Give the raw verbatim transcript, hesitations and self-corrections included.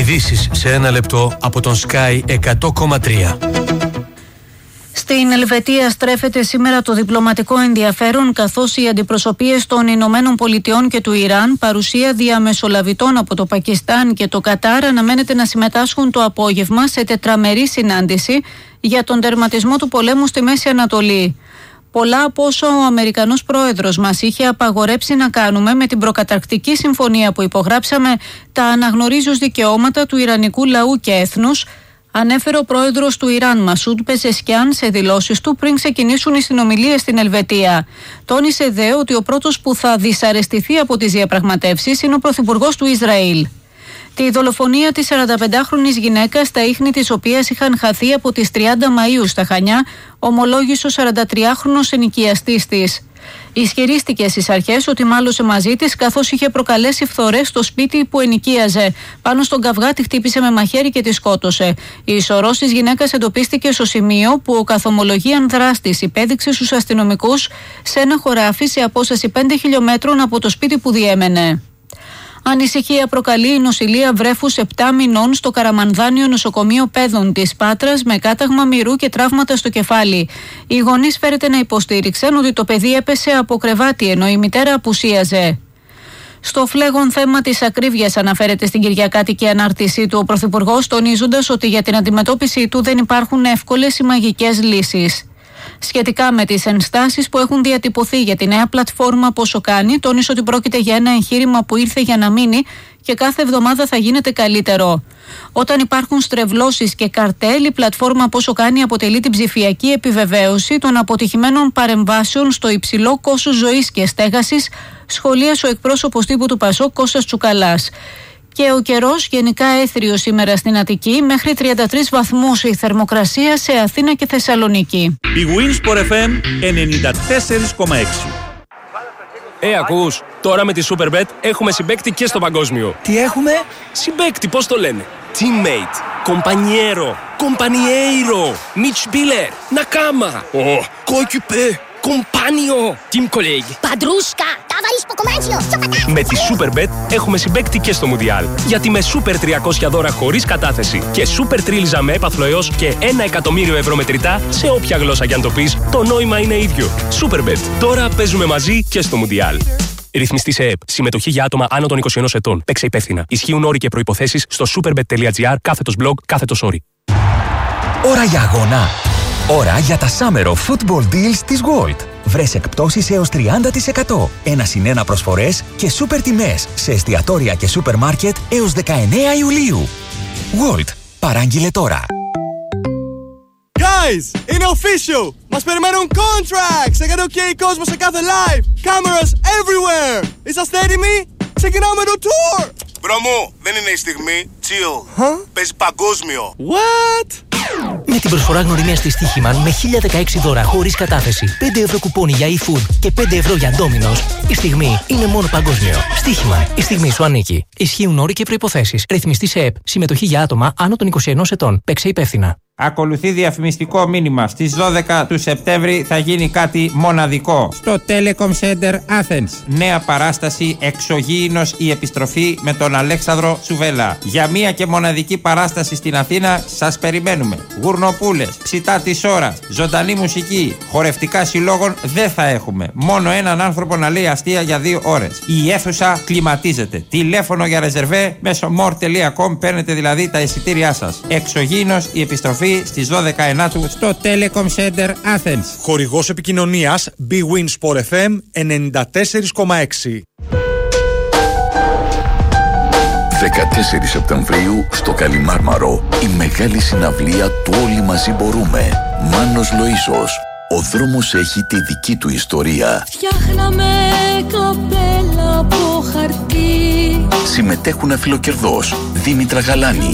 Ειδήσεις σε ένα λεπτό από τον Sky εκατό κόμμα τρία. Στην Ελβετία στρέφεται σήμερα το διπλωματικό ενδιαφέρον, καθώς οι αντιπροσωπείες των Ηνωμένων Πολιτειών και του Ιράν, παρουσία διαμεσολαβητών από το Πακιστάν και το Κατάρ, αναμένεται να συμμετάσχουν το απόγευμα σε τετραμερή συνάντηση για τον τερματισμό του πολέμου στη Μέση Ανατολή. Πολλά από όσο ο Αμερικανός πρόεδρος μας είχε απαγορέψει να κάνουμε με την προκαταρκτική συμφωνία που υπογράψαμε, τα αναγνωρίζει ως δικαιώματα του Ιρανικού λαού και έθνους, ανέφερε ο πρόεδρος του Ιράν Μασούντ Πεζεσκιάν σε δηλώσεις του πριν ξεκινήσουν οι συνομιλίες στην Ελβετία. Τόνισε δε ότι ο πρώτος που θα δυσαρεστηθεί από τις διαπραγματεύσεις είναι ο πρωθυπουργός του Ισραήλ. Τη δολοφονία της σαρανταπεντάχρονης γυναίκας, τα ίχνη της οποίας είχαν χαθεί από τις τριάντα Μαΐου στα Χανιά, ομολόγησε ο σαραντατριάχρονος ενοικιαστής της. Ισχυρίστηκε στις αρχές ότι μάλωσε μαζί της, καθώς είχε προκαλέσει φθορές στο σπίτι που ενοικίαζε. Πάνω στον καυγά τη χτύπησε με μαχαίρι και τη σκότωσε. Η ισορρός της γυναίκας εντοπίστηκε στο σημείο που ο καθομολογίαν δράστης υπέδειξε στους αστυνομικούς σε ένα χωράφι σε απόσταση πέντε χιλιόμετρων από το σπίτι που διέμενε. Ανησυχία προκαλεί η νοσηλεία βρέφους επτά μηνών στο Καραμανδάνιο νοσοκομείο Πέδων της Πάτρας με κάταγμα μυρού και τραύματα στο κεφάλι. Οι γονείς φέρεται να υποστήριξαν ότι το παιδί έπεσε από κρεβάτι ενώ η μητέρα απουσίαζε. Στο φλέγον θέμα της ακρίβειας αναφέρεται στην κυριακάτικη ανάρτησή του ο Πρωθυπουργός, τονίζοντας ότι για την αντιμετώπιση του δεν υπάρχουν εύκολες ή μαγικές λύσεις. Σχετικά με τις ενστάσεις που έχουν διατυπωθεί για τη νέα πλατφόρμα Πόσο Κάνει, τόνισε ότι πρόκειται για ένα εγχείρημα που ήρθε για να μείνει και κάθε εβδομάδα θα γίνεται καλύτερο. Όταν υπάρχουν στρεβλώσεις και καρτέλ, η πλατφόρμα Πόσο Κάνει αποτελεί την ψηφιακή επιβεβαίωση των αποτυχημένων παρεμβάσεων στο υψηλό κόστος ζωής και στέγασης, σχολίασε ο εκπρόσωπος τύπου του Πασόκ Κώστας Τσουκαλάς. Και ο καιρός γενικά έθριο σήμερα στην Αττική, μέχρι τριάντα τρεις βαθμούς η θερμοκρασία σε Αθήνα και Θεσσαλονίκη. Η Winsport εφ εμ ενενήντα τέσσερα κόμμα έξι. Ε, ακούς, τώρα με τη Superbet έχουμε συμπαίκτη και στο παγκόσμιο. Τι έχουμε? Συμπαίκτη, πώς το λένε? Teammate, compañero, compañeiro, Mitspieler, Nakama, oh, coéquipier, compagno, team colleague. Παντρούσκα, ταβαρίσκο κομμάτσιο. Με τη Superbet έχουμε συμπαίκτη και στο Μουντιάλ. Γιατί με Super τριακόσια δώρα χωρίς κατάθεση και Super τρίλιζα με έπαθλο έως και ένα εκατομμύριο ευρώ μετρητά σε όποια γλώσσα κι αν το πεις, το νόημα είναι ίδιο. Superbet. Τώρα παίζουμε μαζί και στο Μουντιάλ. Ρυθμιστή σε ΕΕΠ. Συμμετοχή για άτομα άνω των είκοσι ενός ετών. Παίξε υπεύθυνα. Ισχύουν όροι και προϋποθέσεις στο superbet.gr κάθετος blog κάθετος όροι. Ώρα για αγώνα. Ώρα για τα Summer of Football Deals της Gold. Βρες εκπτώσεις έως τριάντα τοις εκατό. Ένα συν ένα προσφορές και σούπερ τιμές σε εστιατόρια και σούπερ μάρκετ έως δεκαεννέα Ιουλίου. Gold. Παράγγειλε τώρα. Guys, είναι official! Μας περιμένουν contracts! Έκανε ok κόσμο σε κάθε live! Cameras everywhere! Είσαστε έτοιμοι? Ξεκινάμε το tour! Μπρο μου, δεν είναι η στιγμή. Chill. Huh? Παίζει παγκόσμιο. What? Με την προσφορά γνωριμία στη Στοίχημαν με χίλια δεκαέξι δώρα χωρίς κατάθεση, πέντε ευρώ κουπόνι για e-food και πέντε ευρώ για Domino's, η στιγμή είναι μόνο παγκόσμιο. Στοίχημαν. Η στιγμή σου ανήκει. Ισχύουν όροι και προϋποθέσεις. Ρυθμιστή σε ΕΕΠ. Συμμετοχή για άτομα άνω των είκοσι ενός ετών. Παίξε υπεύθυνα. Ακολουθεί διαφημιστικό μήνυμα. Στις δώδεκα του Σεπτέμβρη θα γίνει κάτι μοναδικό. Στο Telecom Center Athens. Νέα παράσταση Εξωγήινος η επιστροφή με τον Αλέξανδρο Τσουβέλα. Για μία και μοναδική παράσταση στην Αθήνα σας περιμένουμε. Γουρνοπούλες, ψητά της ώρας, ζωντανή μουσική, χορευτικά συλλόγων δεν θα έχουμε. Μόνο έναν άνθρωπο να λέει αστεία για δύο ώρες. Η αίθουσα κλιματίζεται. Τηλέφωνο για ρεζερβέ μέσω more τελεία com παίρνετε δηλαδή τα εισιτήριά σας. Εξωγήινος η επιστροφή στις δώδεκα ενάτου στο Telecom Center Athens. Χορηγός επικοινωνίας Bwin Sport εφ εμ ενενήντα τέσσερα κόμμα έξι. δεκατέσσερις Σεπτεμβρίου στο Καλιμάρμαρο η μεγάλη συναυλία του Όλοι Μαζί Μπορούμε. Μάνος Λοΐσος. Ο δρόμος έχει τη δική του ιστορία. Φτιάχναμε καπέλα από χαρτί. Συμμετέχουν αφιλοκερδός Δήμητρα Γαλάνη,